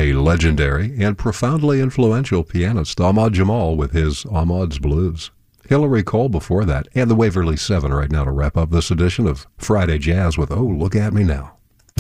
a legendary and profoundly influential pianist, Ahmad Jamal, with his Ahmad's Blues. Hillary Cole before that, and the Waverly Seven right now to wrap up this edition of Friday Jazz with Oh, Look at Me Now.